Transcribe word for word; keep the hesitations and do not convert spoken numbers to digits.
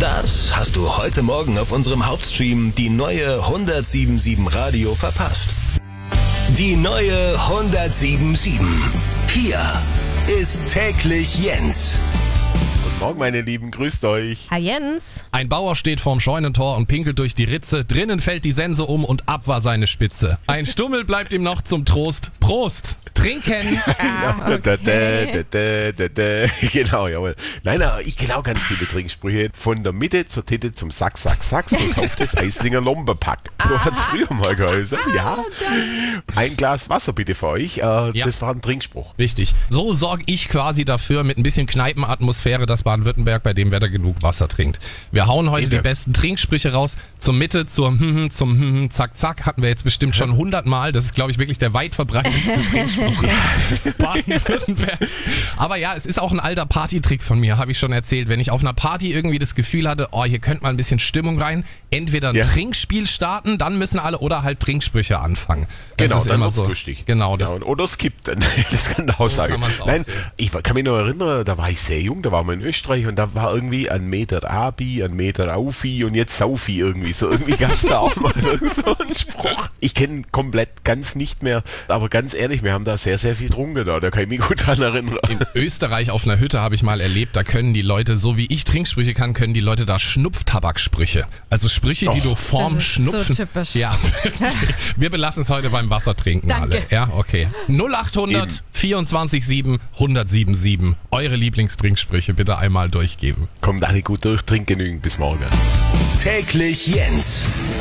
Das hast du heute Morgen auf unserem Hauptstream die neue hundertsieben Komma sieben Radio verpasst. Die neue hundertsieben Komma sieben. Hier ist täglich Jens. Guten Morgen, meine Lieben, grüßt euch. Hi Jens. Ein Bauer steht vorm Scheunentor und pinkelt durch die Ritze. Drinnen fällt die Sense um und ab war seine Spitze. Ein Stummel bleibt ihm noch zum Trost. Prost! Trinken! Ah, okay. Da, da, da, da, da. Genau, jawohl. Nein, nein, ich kenne auch ganz viele Trinksprüche. Von der Mitte zur Titte zum Sack, Sack, Sack, so sauft das Eislinger Lombepack. So hat's früher mal geheißen. Ja. Ein Glas Wasser bitte für euch. Äh, Ja. Das war ein Trinkspruch. Richtig. So sorge ich quasi dafür mit ein bisschen Kneipenatmosphäre, dass Baden-Württemberg bei dem Wetter genug Wasser trinkt. Wir hauen heute Bitte. die besten Trinksprüche raus. Zur Mitte, zur hm, zum hm, zack, zack hatten wir jetzt bestimmt schon hundert Mal. Das ist, glaube ich, wirklich der weit verbreitetste Trinkspruch Baden-Württembergs. Aber ja, es ist auch ein alter Partytrick von mir, habe ich schon erzählt. Wenn ich auf einer Party irgendwie das Gefühl hatte, oh, hier könnte mal ein bisschen Stimmung rein, entweder ein Ja. Trinkspiel starten, dann müssen alle, oder halt Trinksprüche anfangen. Das Genau, ist dann immer wird's so. lustig. Genau, das Ja, und- oder skippt dann. Das kann ich auch sagen. kann man's auch Nein, sehen. ich kann mich noch erinnern, da war ich sehr jung, da waren wir in Österreich und da war irgendwie ein Meter Abi, ein Meter Aufi und jetzt Saufi irgendwie. So irgendwie gab es da auch mal so einen Spruch. Ich kenne komplett ganz nicht mehr, aber ganz ehrlich, wir haben da sehr, sehr viel getrunken da, da kann ich mich gut dran erinnern. In Österreich auf einer Hütte habe ich mal erlebt, da können die Leute, so wie ich Trinksprüche kann, können die Leute da Schnupftabaksprüche. Also Sprüche, die Oh. du vorm Das ist so Schnupfen... typisch. Ja, wir belassen es heute beim Wassertrinken Danke. alle. Ja, okay. null achthundert Eben. vierundzwanzig sieben hundertsieben sieben. Eure Lieblingstrinksprüche bitte einmal durchgeben. Kommt alle gut durch, trinkt genügend, bis morgen. Täglich Jens.